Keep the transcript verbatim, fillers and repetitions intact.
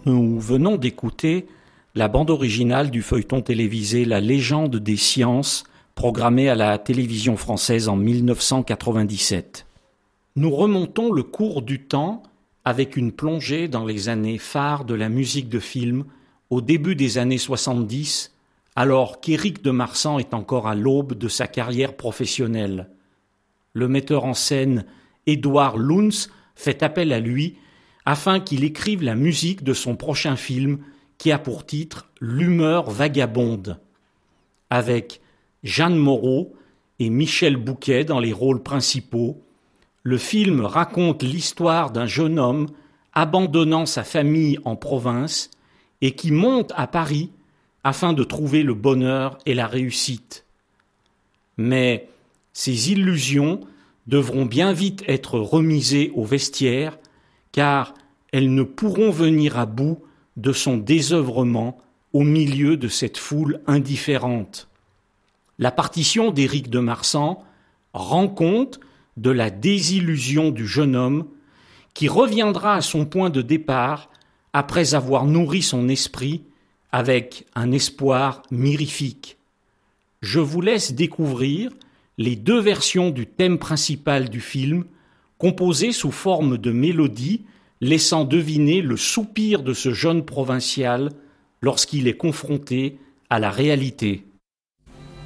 Nous venons d'écouter la bande originale du feuilleton télévisé La Légende des sciences, programmé à la télévision française en mille neuf cent quatre-vingt-dix-sept. Nous remontons le cours du temps avec une plongée dans les années phares de la musique de film, au début des années soixante-dix, alors qu'Éric de Marsan est encore à l'aube de sa carrière professionnelle. Le metteur en scène Édouard Luntz fait appel à lui afin qu'il écrive la musique de son prochain film qui a pour titre « L'humeur vagabonde ». Avec Jeanne Moreau et Michel Bouquet dans les rôles principaux, le film raconte l'histoire d'un jeune homme abandonnant sa famille en province et qui monte à Paris afin de trouver le bonheur et la réussite. Mais ces illusions devront bien vite être remisées au vestiaire, car elles ne pourront venir à bout de son désœuvrement au milieu de cette foule indifférente. La partition d'Éric de Marsan rend compte de la désillusion du jeune homme qui reviendra à son point de départ après avoir nourri son esprit avec un espoir mirifique. Je vous laisse découvrir les deux versions du thème principal du film, composées sous forme de mélodie, laissant deviner le soupir de ce jeune provincial lorsqu'il est confronté à la réalité.